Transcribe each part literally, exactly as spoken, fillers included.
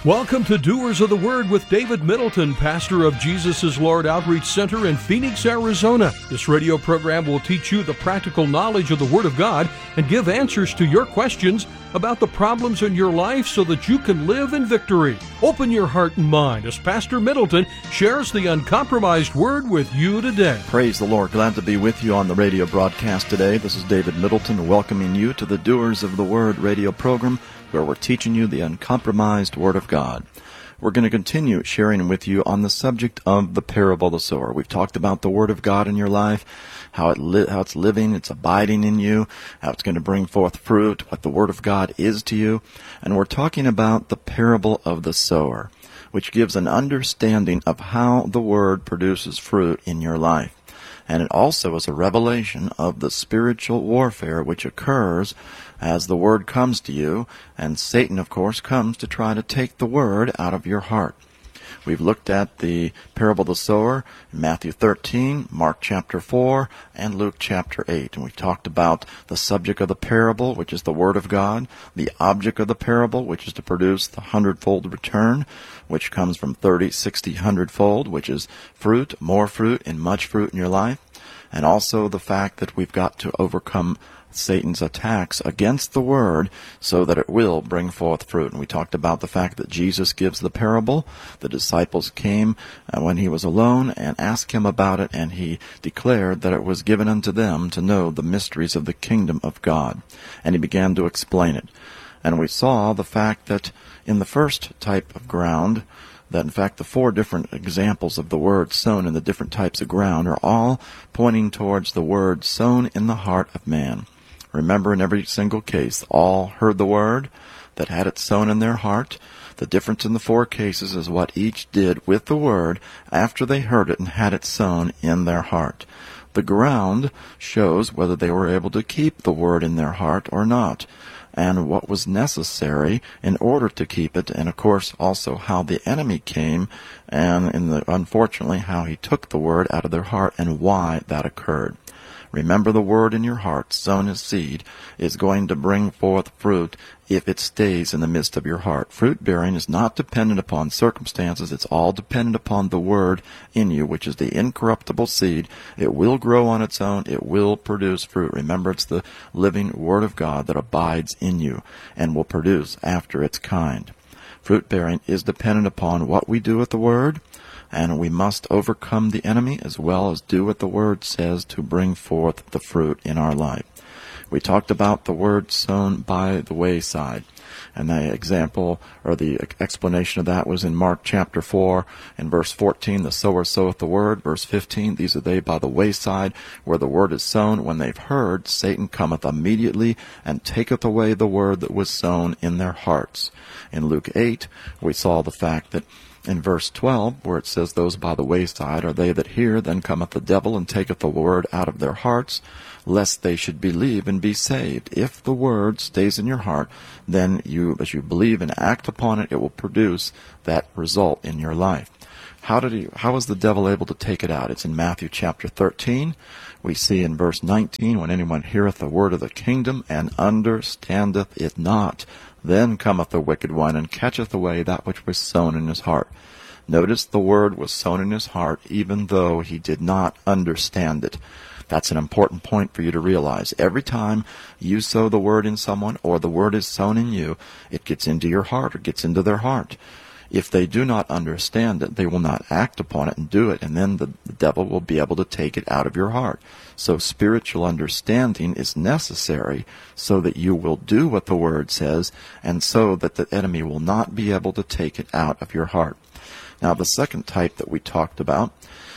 Welcome to Doers of the Word with David Middleton, pastor of Jesus is Lord Outreach Center in Phoenix, Arizona. This radio program will teach you the practical knowledge of the Word of God and give answers to your questions about the problems in your life so that you can live in victory. Open your heart and mind as Pastor Middleton shares the uncompromised Word with you today. Praise the Lord. Glad to be with you on the radio broadcast today. This is David Middleton welcoming you to the Doers of the Word radio program, where we're teaching you the uncompromised Word of God. We're going to continue sharing with you on the subject of the parable of the sower. We've talked about the Word of God in your life, how it li- how it's living, it's abiding in you, how it's going to bring forth fruit, what the Word of God is to you. And we're talking about the parable of the sower, which gives an understanding of how the Word produces fruit in your life. And it also is a revelation of the spiritual warfare which occurs as the Word comes to you, and Satan, of course, comes to try to take the Word out of your heart. We've looked at the parable of the sower in Matthew thirteen, Mark chapter four, and Luke chapter eight. And we've talked about the subject of the parable, which is the Word of God, the object of the parable, which is to produce the hundredfold return, which comes from thirty, sixty, hundredfold, which is fruit, more fruit, and much fruit in your life. And also the fact that we've got to overcome Satan's attacks against the Word so that it will bring forth fruit. And we talked about the fact that Jesus gives the parable. The disciples came uh, when he was alone and asked him about it, and he declared that it was given unto them to know the mysteries of the kingdom of God. And he began to explain it. And we saw the fact that in the first type of ground, that in fact the four different examples of the word sown in the different types of ground are all pointing towards the word sown in the heart of man. Remember, in every single case, all heard the word that had it sown in their heart. The difference in the four cases is what each did with the word after they heard it and had it sown in their heart. The ground shows whether they were able to keep the word in their heart or not, and what was necessary in order to keep it, and of course also how the enemy came, and in the, unfortunately how he took the word out of their heart and why that occurred. Remember, the word in your heart, sown as seed, is going to bring forth fruit if it stays in the midst of your heart. Fruit bearing is not dependent upon circumstances. It's all dependent upon the word in you, which is the incorruptible seed. It will grow on its own. It will produce fruit. Remember, it's the living Word of God that abides in you and will produce after its kind. Fruit bearing is dependent upon what we do with the word, and we must overcome the enemy as well as do what the Word says to bring forth the fruit in our life. We talked about the word sown by the wayside, and the example or the explanation of that was in Mark chapter four and verse fourteen. The sower soweth the word. Verse fifteen, these are they by the wayside where the word is sown. When they've heard, Satan cometh immediately and taketh away the word that was sown in their hearts. In Luke eight, we saw the fact that in verse twelve, where it says, those by the wayside are they that hear, then cometh the devil and taketh the word out of their hearts, lest they should believe and be saved. If the word stays in your heart, then you, as you believe and act upon it, it will produce that result in your life. How did he, how was the devil able to take it out? It's in Matthew chapter thirteen. We see in verse nineteen, when anyone heareth the word of the kingdom and understandeth it not, then cometh the wicked one and catcheth away that which was sown in his heart. Notice the word was sown in his heart even though he did not understand it. That's an important point for you to realize. Every time you sow the word in someone or the word is sown in you, it gets into your heart or gets into their heart. If they do not understand it, they will not act upon it and do it, and then the, the devil will be able to take it out of your heart. So spiritual understanding is necessary so that you will do what the Word says, and so that the enemy will not be able to take it out of your heart. Now, the second type that we talked about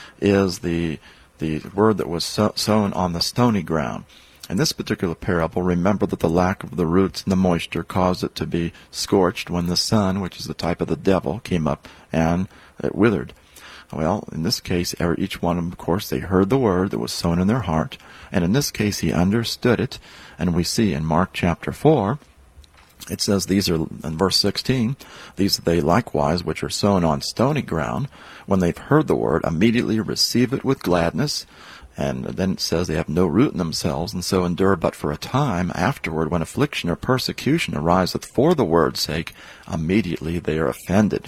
is the the word that was so, sown on the stony ground. In this particular parable, remember that the lack of the roots and the moisture caused it to be scorched when the sun, which is the type of the devil, came up and it withered. Well, in this case, each one of them, of course, they heard the word that was sown in their heart, and in this case, he understood it, and we see in Mark chapter four, it says, these are, in verse sixteen, these are they likewise which are sown on stony ground. When they've heard the word, immediately receive it with gladness, And then it says they have no root in themselves, and so endure but for a time. Afterward, when affliction or persecution ariseth for the word's sake, immediately they are offended.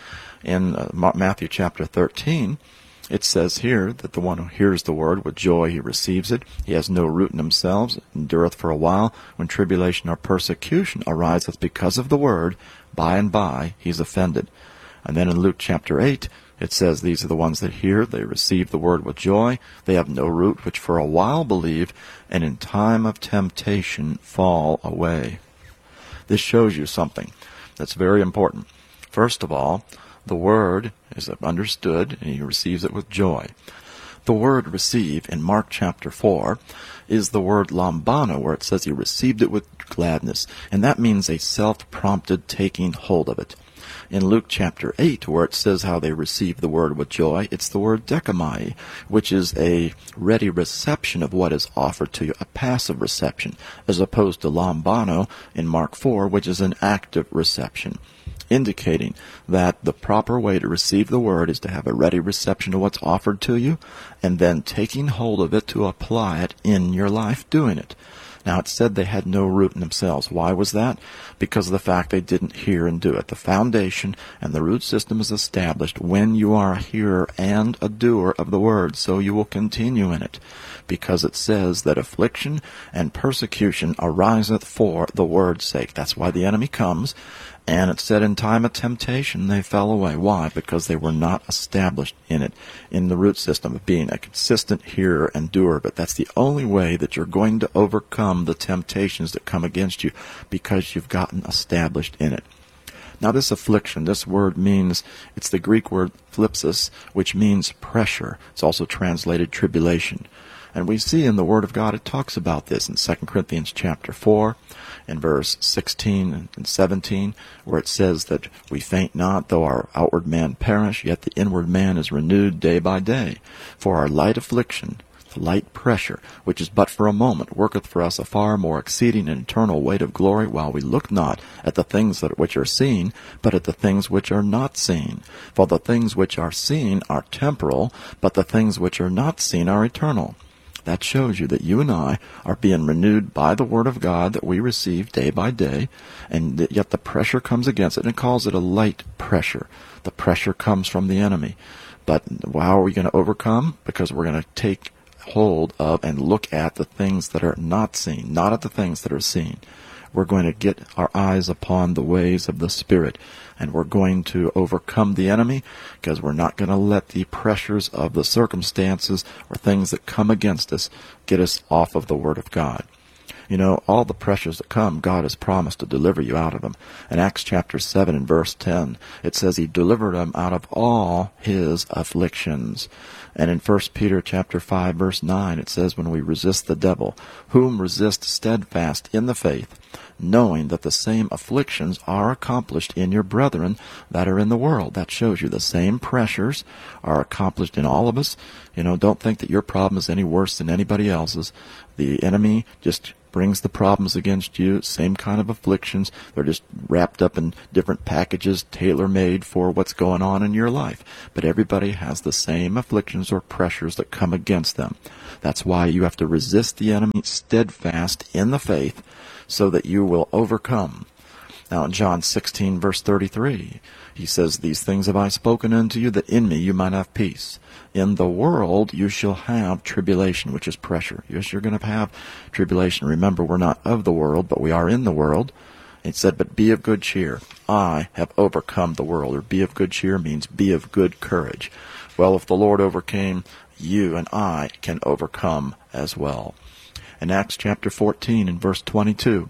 In uh, Matthew chapter thirteen, it says here that the one who hears the word with joy, he receives it. He has no root in himself, endureth for a while. When tribulation or persecution ariseth because of the word, by and by he's offended. And then in Luke chapter eight, it says these are the ones that hear, they receive the word with joy. They have no root, which for a while believe, and in time of temptation fall away. This shows you something that's very important. First of all, the word is understood, and he receives it with joy. The word receive in Mark chapter four is the word lambano, where it says he received it with gladness, and that means a self-prompted taking hold of it. In Luke chapter eight, where it says how they receive the word with joy, it's the word dekamai, which is a ready reception of what is offered to you, a passive reception, as opposed to lambano in Mark four, which is an active reception, indicating that the proper way to receive the word is to have a ready reception of what's offered to you, and then taking hold of it to apply it in your life, doing it. Now, it said they had no root in themselves. Why was that? Because of the fact they didn't hear and do it. The foundation and the root system is established when you are a hearer and a doer of the word, so you will continue in it. Because it says that affliction and persecution ariseth for the word's sake. That's why the enemy comes. And it said in time of temptation they fell away. Why? Because they were not established in it, in the root system of being a consistent hearer and doer. But that's the only way that you're going to overcome the temptations that come against you, because you've gotten established in it. Now, this affliction, this word means, it's the Greek word thlipsis, which means pressure. It's also translated tribulation. And we see in the Word of God, it talks about this in Second Corinthians chapter four, in verse sixteen and seventeen, where it says that we faint not, though our outward man perish, yet the inward man is renewed day by day. For our light affliction, the light pressure, which is but for a moment, worketh for us a far more exceeding and eternal weight of glory, while we look not at the things that which are seen, but at the things which are not seen. For the things which are seen are temporal, but the things which are not seen are eternal. That shows you that you and I are being renewed by the Word of God that we receive day by day, and that yet the pressure comes against it, and it calls it a light pressure. The pressure comes from the enemy. But how are we going to overcome? Because we're going to take hold of and look at the things that are not seen, not at the things that are seen. We're going to get our eyes upon the ways of the Spirit, and we're going to overcome the enemy, because we're not going to let the pressures of the circumstances or things that come against us get us off of the Word of God. You know, all the pressures that come, God has promised to deliver you out of them. In Acts chapter seven and verse ten, it says he delivered them out of all his afflictions. And in First Peter chapter five verse nine, it says, when we resist the devil, whom resist steadfast in the faith, knowing that the same afflictions are accomplished in your brethren that are in the world. That shows you the same pressures are accomplished in all of us. You know, don't think that your problem is any worse than anybody else's. The enemy just brings the problems against you, same kind of afflictions. They're just wrapped up in different packages, tailor-made for what's going on in your life. But everybody has the same afflictions or pressures that come against them. That's why you have to resist the enemy steadfast in the faith, so that you will overcome. Now in John sixteen verse thirty-three, he says, these things have I spoken unto you, that in me you might have peace. In the world you shall have tribulation, which is pressure. Yes, you're going to have tribulation. Remember, we're not of the world, but we are in the world. It said, but be of good cheer. I have overcome the world. Or be of good cheer means be of good courage. Well, if the Lord overcame, you and I can overcome as well. In Acts chapter fourteen and verse twenty-two,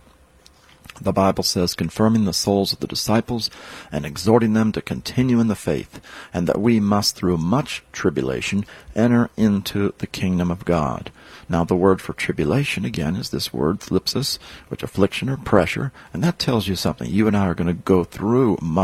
the Bible says, confirming the souls of the disciples and exhorting them to continue in the faith, and that we must through much tribulation enter into the kingdom of God. Now the word for tribulation, again, is this word thlipsis, which affliction or pressure, and that tells you something. You and I are going to go through much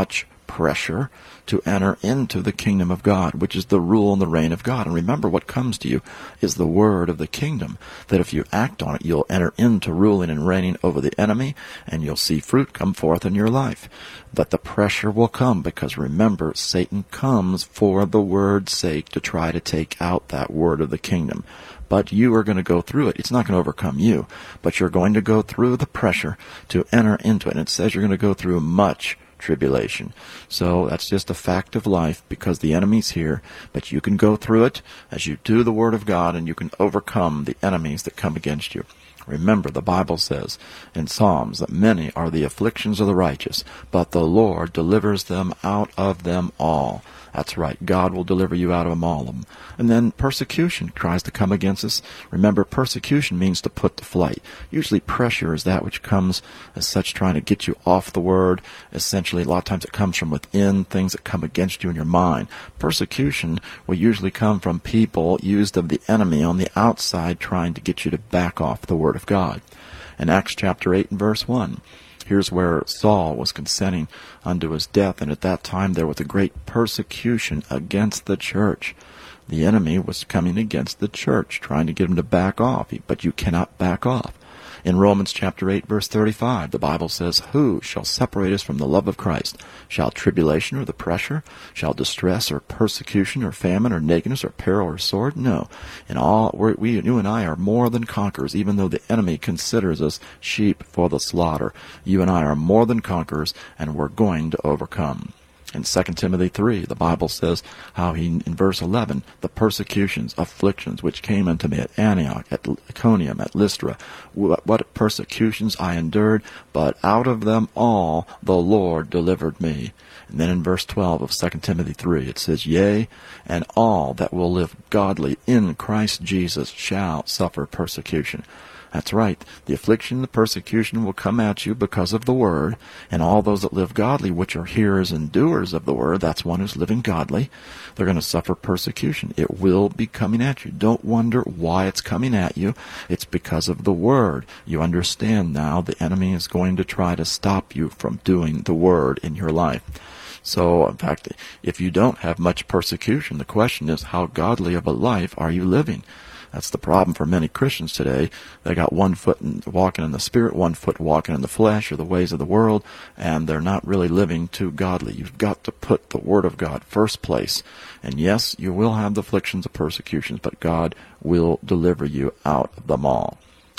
pressure to enter into the kingdom of God, which is the rule and the reign of God. And remember, what comes to you is the word of the kingdom, that if you act on it, you'll enter into ruling and reigning over the enemy, and you'll see fruit come forth in your life. But the pressure will come, because remember, Satan comes for the word's sake to try to take out that word of the kingdom. But you are going to go through it. It's not going to overcome you, but you're going to go through the pressure to enter into it. And it says you're going to go through much tribulation. So that's just a fact of life, because the enemy's here, but you can go through it as you do the word of God, and you can overcome the enemies that come against you. Remember, the Bible says in Psalms that many are the afflictions of the righteous, but the Lord delivers them out of them all. That's right. God will deliver you out of them all of them. And then persecution tries to come against us. Remember, persecution means to put to flight. Usually pressure is that which comes as such, trying to get you off the word. Essentially, a lot of times it comes from within, things that come against you in your mind. Persecution will usually come from people used of the enemy on the outside, trying to get you to back off the word of God. In Acts chapter eight and verse one, here's where Saul was consenting unto his death, and at that time there was a great persecution against the church. The enemy was coming against the church, trying to get him to back off, but you cannot back off. In Romans chapter eight, verse thirty-five, the Bible says, "Who shall separate us from the love of Christ? Shall tribulation or the pressure? Shall distress or persecution or famine or nakedness or peril or sword? No. In all, we're, we, you and I are more than conquerors, even though the enemy considers us sheep for the slaughter. You and I are more than conquerors, and we're going to overcome." In Second Timothy three, the Bible says how he, in verse eleven, the persecutions, afflictions, which came unto me at Antioch, at Iconium, at Lystra, what, what persecutions I endured, but out of them all the Lord delivered me. And then in verse twelve of Second Timothy three, it says, "Yea, and all that will live godly in Christ Jesus shall suffer persecution." That's right. The affliction, the persecution will come at you because of the word, and all those that live godly, which are hearers and doers of the word, that's one who's living godly, they're going to suffer persecution. It will be coming at you. Don't wonder why it's coming at you. It's because of the word. You understand now the enemy is going to try to stop you from doing the word in your life. So, in fact, if you don't have much persecution, the question is, how godly of a life are you living? That's the problem for many Christians today. They got one foot in, walking in the Spirit, one foot walking in the flesh or the ways of the world, and they're not really living too godly. You've got to put the Word of God first place. And yes, you will have the afflictions of persecutions, but God will deliver you out of them all.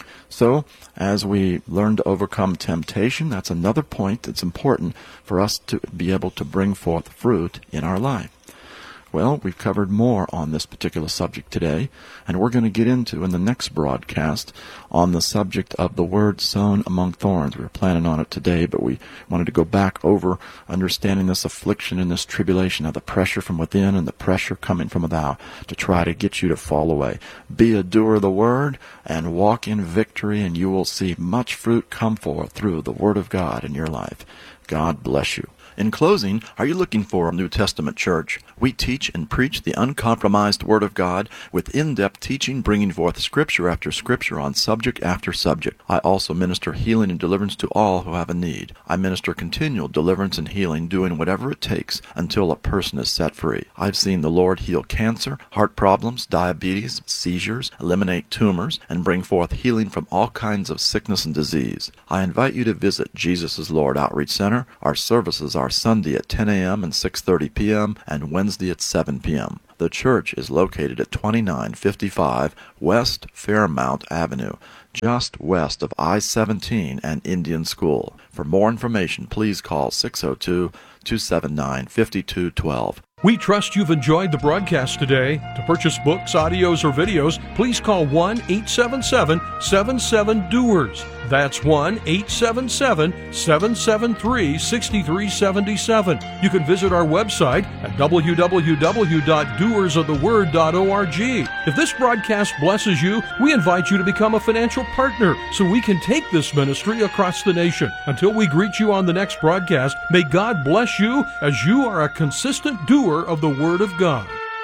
So, as we learn to overcome temptation, that's another point that's important for us to be able to bring forth fruit in our life. Well, we've covered more on this particular subject today, and we're going to get into in the next broadcast on the subject of the word sown among thorns. We were planning on it today, but we wanted to go back over understanding this affliction and this tribulation, how the pressure from within and the pressure coming from without to try to get you to fall away. Be a doer of the word and walk in victory, and you will see much fruit come forth through the word of God in your life. God bless you. In closing, are you looking for a New Testament church? We teach and preach the uncompromised Word of God with in-depth teaching, bringing forth Scripture after Scripture on subject after subject. I also minister healing and deliverance to all who have a need. I minister continual deliverance and healing, doing whatever it takes until a person is set free. I've seen the Lord heal cancer, heart problems, diabetes, seizures, eliminate tumors, and bring forth healing from all kinds of sickness and disease. I invite you to visit Jesus is Lord Outreach Center. Our services are Sunday at ten a.m. and six thirty p.m. and Wednesday at seven p.m. The church is located at twenty-nine fifty-five West Fairmount Avenue, just west of I seventeen and Indian School. For more information, please call six oh two, two seven nine, five two one two. We trust you've enjoyed the broadcast today. To purchase books, audios, or videos, please call one eight seven seven, seven seven, D O E R S. That's one eight seven seven, seven seven three, six three seven seven. You can visit our website at w w w dot doers of the word dot org. If this broadcast blesses you, we invite you to become a financial partner so we can take this ministry across the nation. Until we greet you on the next broadcast, may God bless you as you are a consistent doer of the Word of God.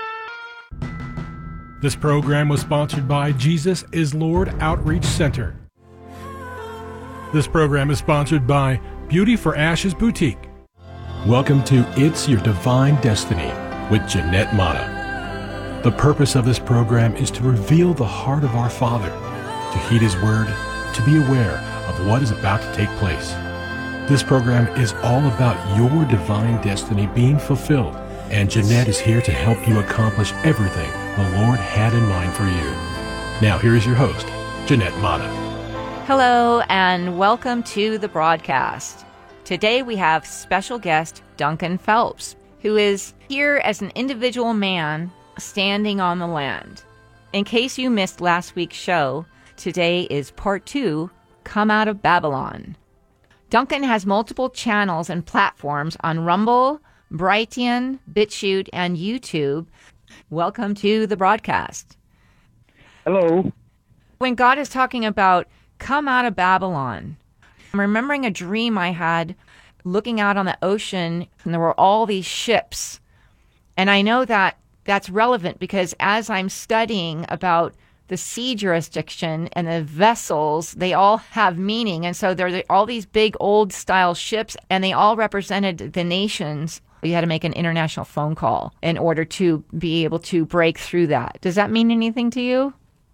This program was sponsored by Jesus is Lord Outreach Center. This program is sponsored by Beauty for Ashes Boutique. Welcome to It's Your Divine Destiny with Jeanette Mata. The purpose of this program is to reveal the heart of our Father, to heed His Word, to be aware of what is about to take place. This program is all about your divine destiny being fulfilled, and Jeanette is here to help you accomplish everything the Lord had in mind for you. Now, here is your host, Jeanette Mata. Hello, and welcome to the broadcast. Today we have special guest Duncan Phelps, who is here as an individual man standing on the land. In case you missed last week's show, today is part two, Come Out of Babylon. Duncan has multiple channels and platforms on Rumble, Brighteon, BitChute, and YouTube. Welcome to the broadcast. Hello. When God is talking about come out of Babylon, I'm remembering a dream I had looking out on the ocean, and there were all these ships. And I know that that's relevant because as I'm studying about the sea jurisdiction and the vessels, they all have meaning. And so there are all these big old style ships, and they all represented the nations. You had to make an international phone call in order to be able to break through that. Does that mean anything to you?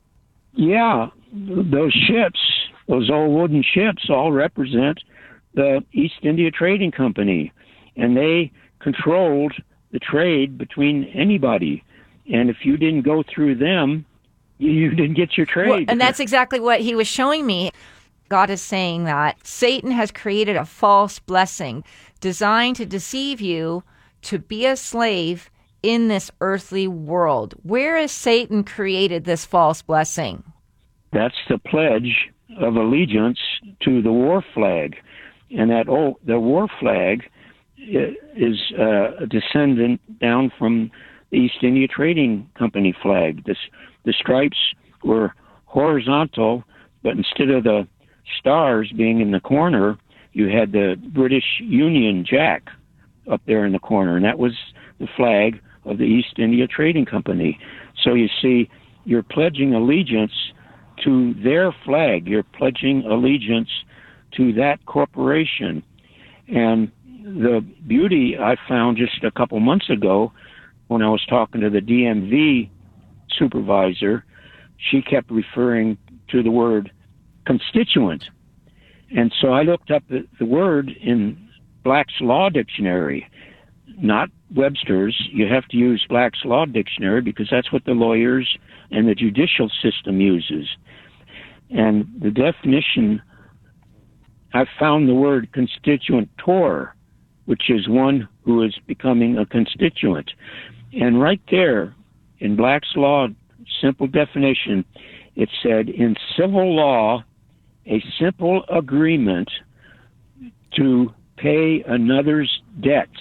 Yeah, those ships, those old wooden ships all represent the East India Trading Company, and they controlled the trade between anybody. And if you didn't go through them, you didn't get your trade. Well, and that's exactly what he was showing me. God is saying that Satan has created a false blessing designed to deceive you to be a slave in this earthly world. Where has Satan created this false blessing? That's the pledge of allegiance to the war flag. And that oh, the war flag is uh, a descendant down from the East India Trading Company flag. This, the stripes were horizontal, but instead of the stars being in the corner, you had the British Union Jack up there in the corner, and that was the flag of the East India Trading Company. So you see, you're pledging allegiance to their flag. You're pledging allegiance to that corporation. And the beauty I found just a couple months ago when I was talking to the D M V supervisor, she kept referring to the word constituent. And so I looked up the, the word in Black's Law Dictionary, not Webster's. You have to use Black's Law Dictionary because that's what the lawyers and the judicial system uses. And the definition, I found the word constituentor, which is one who is becoming a constituent. And right there in Black's Law, simple definition, it said, in civil law, a simple agreement to pay another's debts.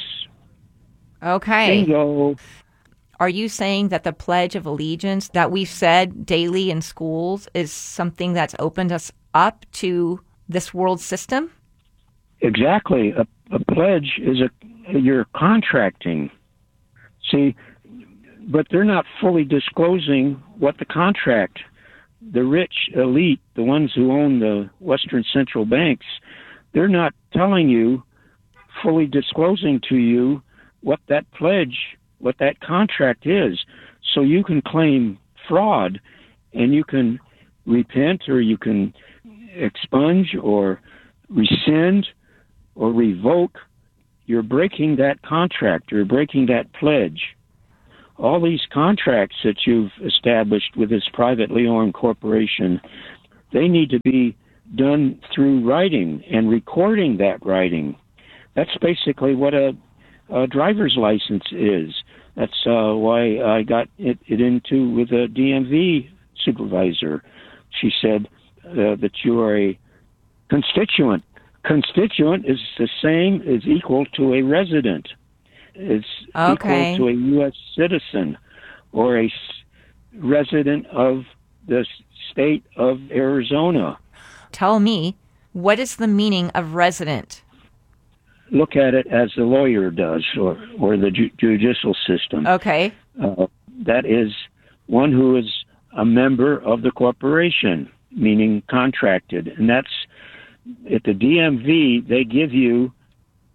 Okay. Bingo. Are you saying that the Pledge of Allegiance that we've said daily in schools is something that's opened us up to this world system? Exactly. A, a pledge is a you're contracting. See, but they're not fully disclosing what the contract. The rich elite, the ones who own the Western central banks, they're not telling you, fully disclosing to you what that pledge, what that contract is. So you can claim fraud and you can repent or you can expunge or rescind or revoke. You're breaking that contract. You're breaking that pledge. All these contracts that you've established with this privately owned corporation, they need to be done through writing and recording that writing. That's basically what a, a driver's license is. That's uh, why I got it, it into with a D M V supervisor. She said uh, that you are a constituent. Constituent is the same, is equal to a resident. It's okay. equal to a U S citizen or a resident of the state of Arizona. Tell me, what is the meaning of resident? Look at it as the lawyer does, or, or the ju- judicial system. Okay. Uh, that is one who is a member of the corporation, meaning contracted. And that's, at the D M V, they give you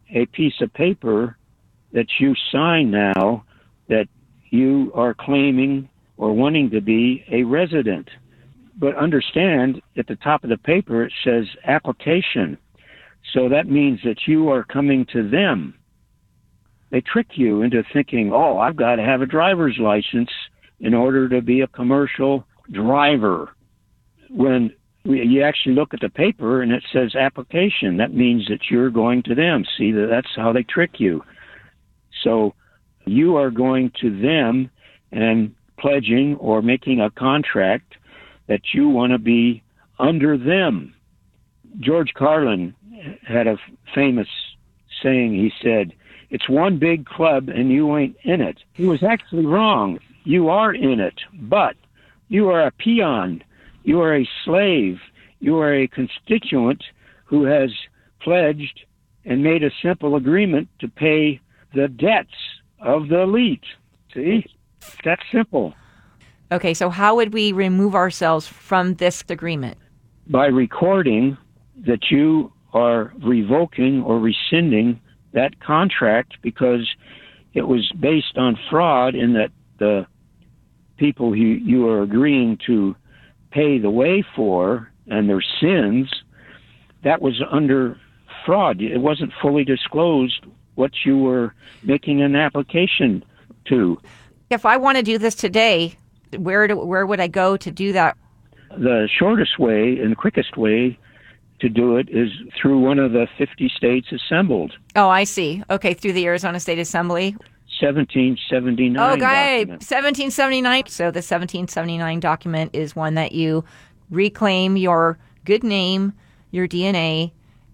a piece of paper that you sign now that you are claiming or wanting to be a resident. But understand, at the top of the paper, it says application. So that means that you are coming to them. They trick you into thinking, oh, I've got to have a driver's license in order to be a commercial driver. When you actually look at the paper and it says application, that means that you're going to them. See, that's how they trick you. So you are going to them and pledging or making a contract that you want to be under them. George Carlin had a famous saying. He said, it's one big club and you ain't in it. He was actually wrong. You are in it, but you are a peon. You are a slave. You are a constituent who has pledged and made a simple agreement to pay the debts of the elite. See? That's simple. Okay, so how would we remove ourselves from this agreement? By recording that you are revoking or rescinding that contract because it was based on fraud, in that the people who you are agreeing to pay the way for and their sins, that was under fraud. It wasn't fully disclosed what you were making an application to. If I want to do this today, where do, where would I go to do that? The shortest way and quickest way to do it is through one of the fifty states assembled. Oh, I see. Okay, through the Arizona State Assembly. seventeen seventy-nine. Okay, document. seventeen seventy-nine. So the seventeen seventy-nine document is one that you reclaim your good name, your D N A,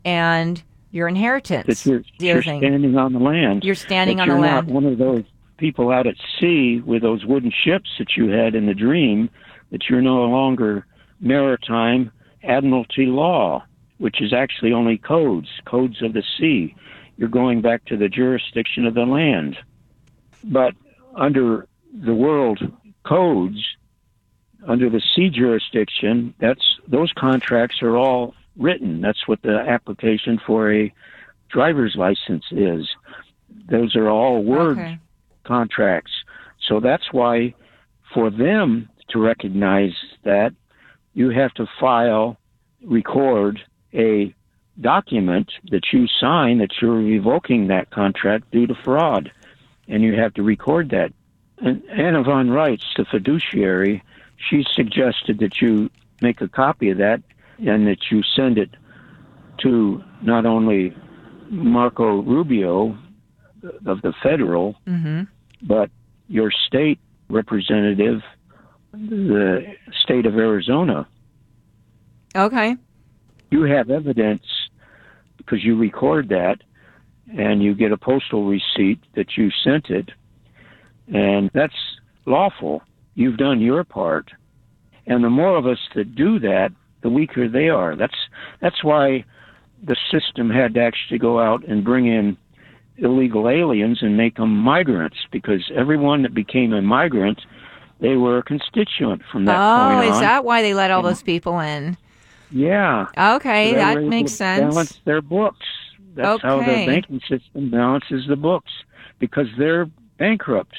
and your inheritance. That you're, you're standing on the land. You're standing that on you're the not land. One of those people out at sea with those wooden ships that you had in the dream, that you're no longer maritime admiralty law, which is actually only codes, codes of the sea. You're going back to the jurisdiction of the land. But under the world codes, under the sea jurisdiction, that's those contracts are all written. That's what the application for a driver's license is. Those are all word Okay. contracts. So that's why for them to recognize that, you have to file, record a document that you sign that you're revoking that contract due to fraud. And you have to record that. And Anna von Reitz, the fiduciary, she suggested that you make a copy of that and that you send it to not only Marco Rubio of the federal, Mm-hmm. but your state representative, the state of Arizona. Okay. You have evidence because you record that and you get a postal receipt that you sent it, and that's lawful. You've done your part. And the more of us that do that, the weaker they are. That's that's why the system had to actually go out and bring in illegal aliens and make them migrants, because everyone that became a migrant, they were a constituent from that Oh, point on. is that why they let all those people in? Yeah. Okay, So they that were able makes to sense. Balance their books. That's how the Okay. banking system balances the books, because they're bankrupt.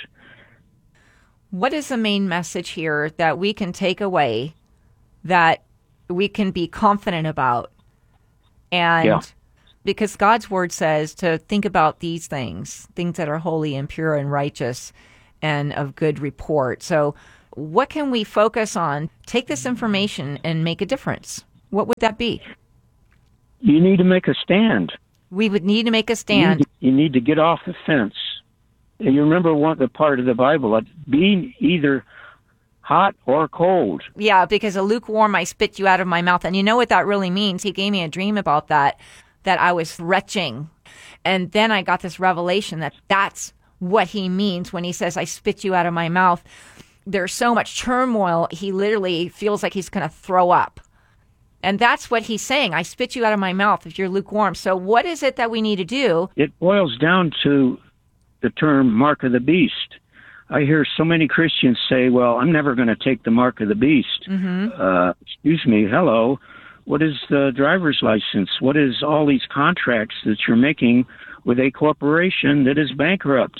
What is the main message here that we can take away that we can be confident about? And Yeah. because God's word says to think about these things, things that are holy and pure and righteous and of good report. So what can we focus on? Take this information and make a difference. What would that be? You need to make a stand. We would need to make a You stand. need, you need to get off the fence. And you remember one the part of the Bible, uh, being either hot or cold. Yeah, because a lukewarm, I spit you out of my mouth. And you know what that really means? He gave me a dream about that, that I was retching. And then I got this revelation that that's what he means when he says, I spit you out of my mouth. There's so much turmoil, he literally feels like he's going to throw up. And that's what he's saying. I spit you out of my mouth if you're lukewarm. So what is it that we need to do? It boils down to the term mark of the beast. I hear so many Christians say, well, I'm never going to take the mark of the beast. Mm-hmm. Uh, excuse me, hello. What is the driver's license? What is all these contracts that you're making with a corporation that is bankrupt.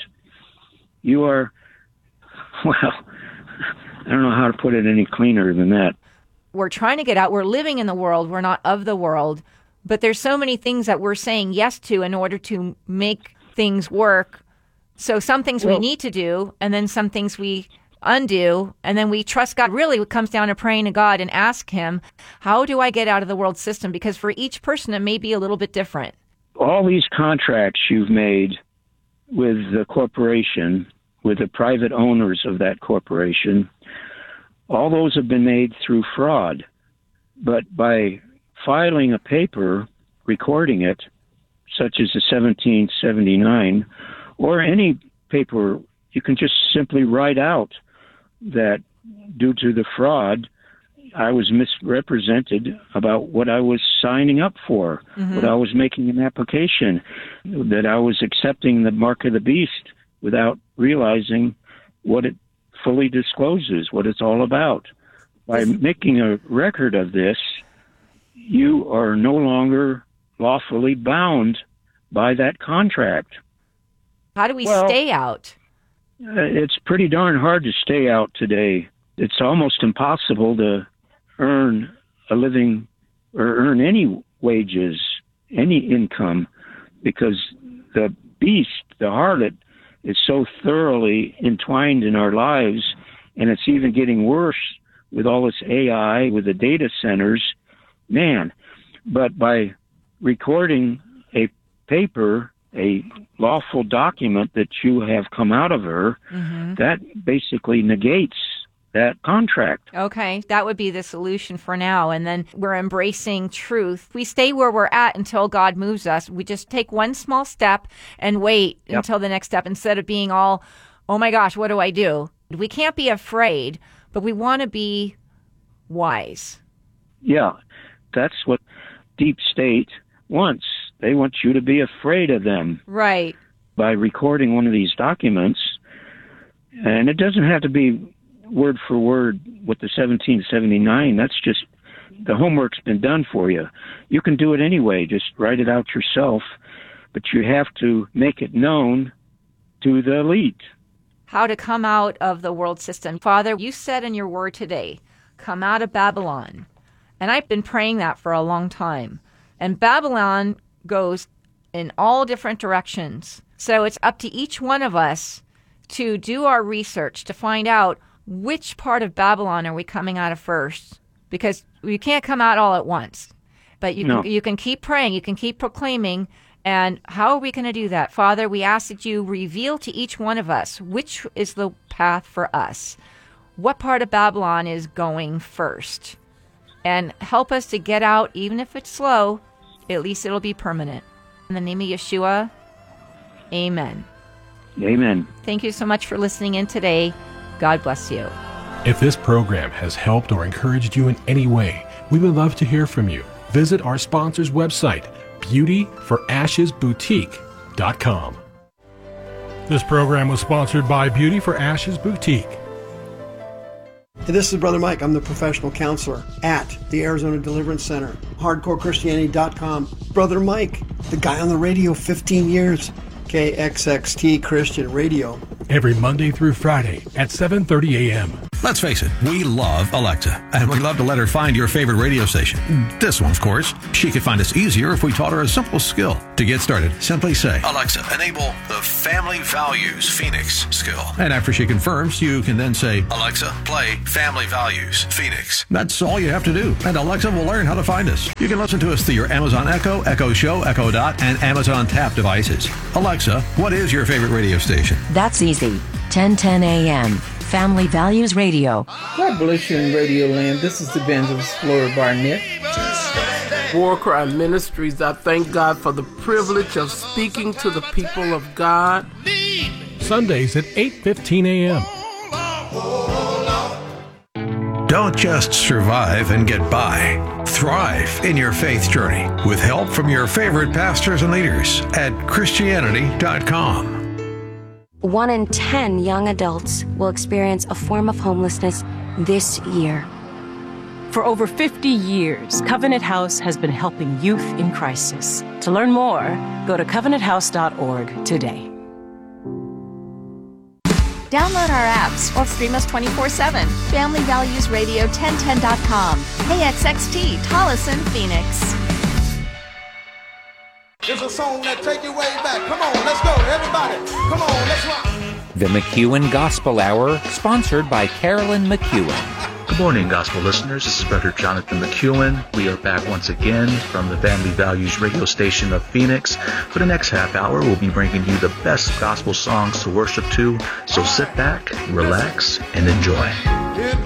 You are, well, I don't know how to put it any cleaner than that. We're trying to get out. We're living in the world. We're not of the world. But there's so many things that we're saying yes to in order to make things work. So some things well, we need to do, and then some things we undo, and then we trust God. Really, it comes down to praying to God and ask Him, how do I get out of the world system? Because for each person, it may be a little bit different. All these contracts you've made with the corporation, with the private owners of that corporation, all those have been made through fraud. But by filing a paper, recording it, such as the seventeen seventy-nine, or any paper, you can just simply write out that due to the fraud, I was misrepresented about what I was signing up for, mm-hmm. what I was making an application, that I was accepting the mark of the beast without realizing what it fully discloses, what it's all about. By making a record of this, you are no longer lawfully bound by that contract. How do we well, stay out? Uh, it's pretty darn hard to stay out today. It's almost impossible to earn a living or earn any wages, any income, because the beast, the harlot, is so thoroughly entwined in our lives, and it's even getting worse with all this A I, with the data centers. Man, but by recording a paper, a lawful document that you have come out of her, mm-hmm. that basically negates that contract. Okay, that would be the solution for now. And then we're embracing truth. We stay where we're at until God moves us. We just take one small step and wait yep. until the next step, instead of being all, oh my gosh, what do I do? We can't be afraid, but we want to be wise. Yeah, that's what Deep State wants. They want you to be afraid of them. Right. By recording one of these documents. And it doesn't have to be word for word with the seventeen seventy-nine. That's just, the homework's been done for you. You can do it anyway. Just write it out yourself. But you have to make it known to the elite. How to come out of the world system. Father, you said in your word today, come out of Babylon. And I've been praying that for a long time. And Babylon goes in all different directions. So it's up to each one of us to do our research to find out which part of Babylon are we coming out of first. Because you can't come out all at once. But you, no. can, you can keep praying, you can keep proclaiming. And how are we going to do that? Father, we ask that you reveal to each one of us which is the path for us. What part of Babylon is going first? And help us to get out, even if it's slow, at least it'll be permanent. In the name of Yeshua, amen. Amen. Thank you so much for listening in today. God bless you. If this program has helped or encouraged you in any way, we would love to hear from you. Visit our sponsor's website, beauty for ashes boutique dot com. This program was sponsored by Beauty for Ashes Boutique. Hey, this is Brother Mike. I'm the professional counselor at the Arizona Deliverance Center, hardcore christianity dot com. Brother Mike, the guy on the radio, fifteen years, K X X T Christian Radio. Every Monday through Friday at seven thirty a.m. Let's face it, we love Alexa, and we love to let her find your favorite radio station. This one, of course. She could find us easier if we taught her a simple skill. To get started, simply say, Alexa, enable the Family Values Phoenix skill. And after she confirms, you can then say, Alexa, play Family Values Phoenix. That's all you have to do, and Alexa will learn how to find us. You can listen to us through your Amazon Echo, Echo Show, Echo Dot, and Amazon Tap devices. Alexa, what is your favorite radio station? That's easy. ten ten a.m. Family Values Radio. God bless you in Radio Land. This is Evangelist Flora Barnett. War Cry Ministries, I thank God for the privilege of speaking to the people of God. Sundays at eight fifteen a.m. Don't just survive and get by. Thrive in your faith journey with help from your favorite pastors and leaders at Christianity dot com. One in ten young adults will experience a form of homelessness this year. For over fifty years, Covenant House has been helping youth in crisis. To learn more, go to covenant house dot org today. Download our apps or stream us twenty-four seven. Family Values Radio ten ten dot com. K X X T, Tolleson, Phoenix. It's a song that take you way back. Come on, let's go, everybody. Come on, let's rock. The McEwen Gospel Hour, sponsored by Carolyn McEwen. Good morning, gospel listeners. This is Brother Jonathan McEwen. We are back once again from the Family Values radio station of Phoenix. For the next half hour, we'll be bringing you the best gospel songs to worship to. So sit back, relax, and enjoy.